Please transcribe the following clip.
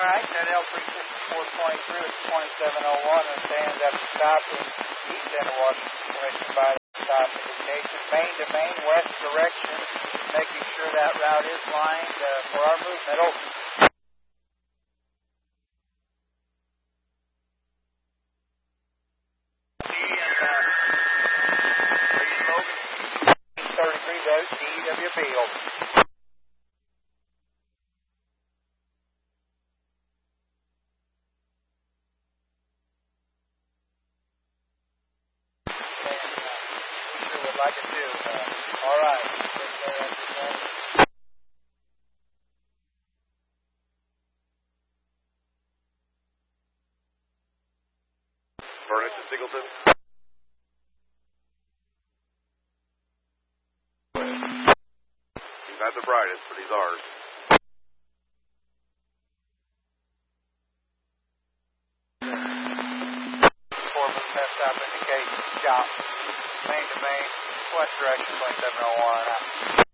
right, that L36423 is 2701 and stands after stopping east end of Washington direction by the stop indication. Main to main, west direction, making sure that route is lined for our movement. Over. DWB, over. Sure would like it too. All right. Furnace to Singleton. You've had the brightest, but he's ours. Forward test stop indication. Stop. Main to main, west direction, 2701.